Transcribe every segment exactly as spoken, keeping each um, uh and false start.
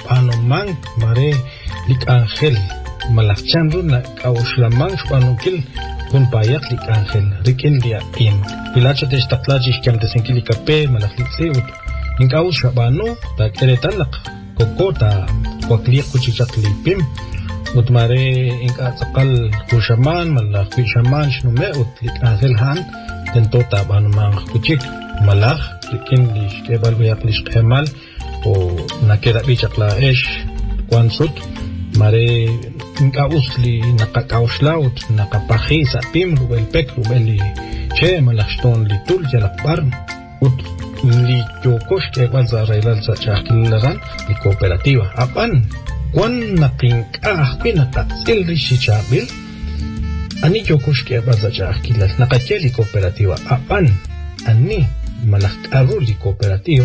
Anoman mare lik Ángel malakchanru na kaushlamang shpanukil kun payak lik Ángel rikin dia im pilacha de staklaji shkam de senkili kape malakitse ut inkaus shabano ta keretalak kokota kwakliq kuchichak lipim utmare inka tsaqal kushaman malak kushaman shnume ut lik Ángel han tentota banumang kuchik malak rikin li shkebal bayak li shkemal o nakeda bichakla esh kwansut mare inka usli nakakauslaut nakapahisa pim rubel pek rubeli che malakshton li tul jalakbar ut li yokosh ke balza railal sa chakilaran li cooperativa apan kwan nakinka pina tatsil rishi chabil ani yokosh ke balza chakilal nakakeli cooperativa apan ani malakaru li cooperativa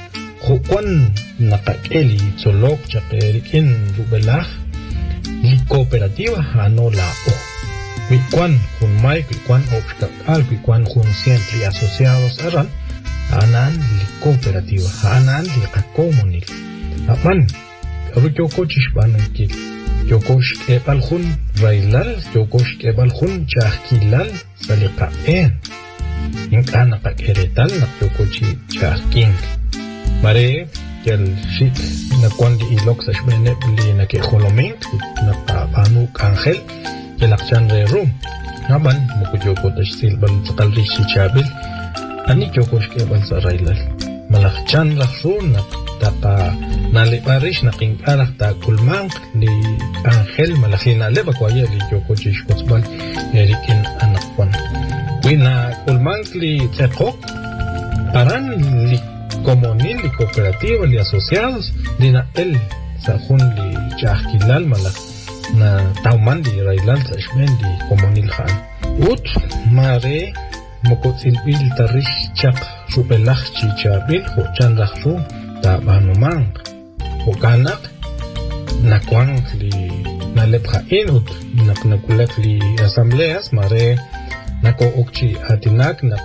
Juan nakakeli tsolok chakerikin rubelah li cooperativa anola o Kuan kun mai kuan obstacle kuan kun siempre asociados aran anan li cooperativa anan li comunil apan aru yokochish banukil yokosh kebal khun railal yokosh kebal khun chakilal salika en inkana kakeretal nak yokochi chaking mare kel shit na kwandi ilok sa shbene li na ke kholomin na panu Ángel ke lakchan re room naban mukujo ko tashsil bal tsakal rishi chabil ani jokosh ke bal sarailal malakchan rakhsun na tapa nali parish na king arak ta kulmang li Ángel malakhina leba kwaya li jokochish kotsbal erikin anakwan wina kulmang li tsekok paran li comunil li cooperativa li asociados dina el sajun li chahkilal malak na tauman li railal sashmen li comunil khan ut mare mokotsilbil tarish chak supelach chichabil hochan rakhsu ta banumang hokanak nakwang li nalepha inut nak nakulak li asambleas mare nako okchi atinak nak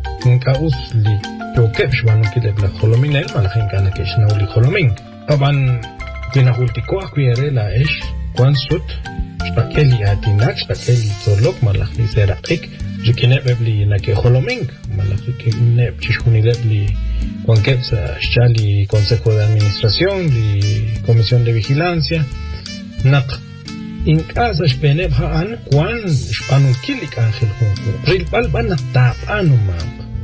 nkaus li Jokep shbanukil ebla kholomin el malakhin kana kesh nauli kholomin taban tina hultiko akwere la esh kwansut shpakeli atinak shpakeli tsolok malakhi serakik jikine bebli na ke kholomin malakhi ne chishkuni lebli kwankep sa shali consejo de administración li comisión de vigilancia nak in casa shpeneb haan kwan shbanukil ik Ángel hunhu rilbal ban tapanu ma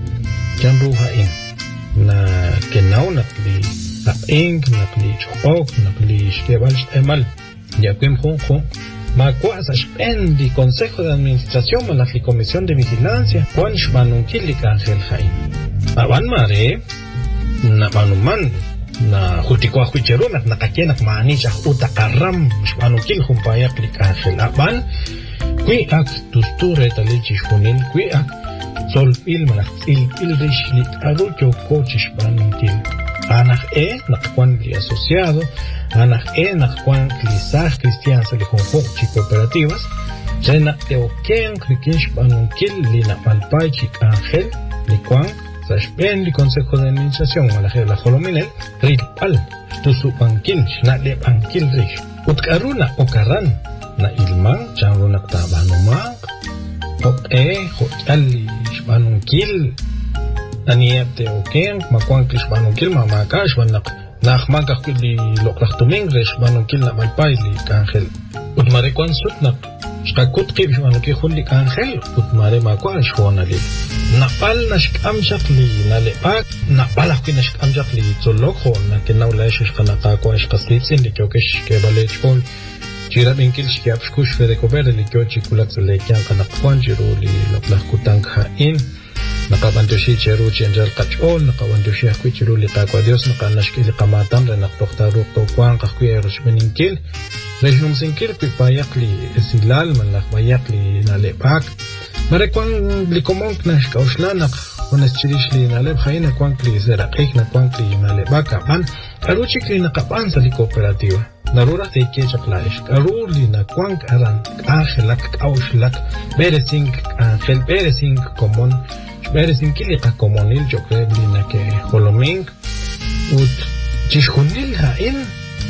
Janruha in na genau nakli aing nakli chok nakli shkebal emal ya kwem khon ma kwasa spendi consejo de administración ma la comisión de vigilancia kwan shbanun kilik Ángel Jaim aban mare na banuman na khutiko akhuchero nak nakakenak mani cha utakaram shbanun kil khumpayak lik Ángel aban kwi ak tusture talichi shunil kwi ak Sol pil malak il pil rishli aru yo coaches banuntil anach e nakwan li asociado anach e nakwan li sah cristian se li honfok chi cooperativas jena teoken krikish banunkil li na malpai chi Ángel li kwan sa shpen li consejo de administración malaje la holominel ril pal tusu bankil na le bankil rish utkaruna okaran na ilman chanruna tabanuma ok hochali shbanunkil aniepte oken makwan shbanunkil mamaka shbanak nakhmanka kili loqlahtuming shbanunkil na malpai li Ángel utmare kwan sutnak shkakut qib shbanunkil khulli Ángel utmare makwa shonali napal nashkam shakli nalepak napal akwi nashkam shakli tsolokho na kenawla shishkanaka kwa shkaslitsin li kyokesh kebale chkol Chira binkil shkiap shkush fede kober li kyochi kulak zale kyan kanak kwanjiru li loklak kutang hain nakabandoshi cheru chenjal kachol nakabandoshi akwi chiru li kakwa dios nakanashki li kamatan re naktoktaruk to kwan kakwi erosh beninkil rejnum sinkil kwi payak li silal malak payak li nalepak mare kwan li komonk nashka ushlanak Ones chirish li naleb hain kwan li zerakik na kwan li nalepak kapan karuchik li nakapan sa li cooperativa Narura te ke chaklaish karur li na kwan aran Ángelak auslak beresing Ángel beresing komon beresing kili ka komonil jokre li na ke holoming ut chishkunil hain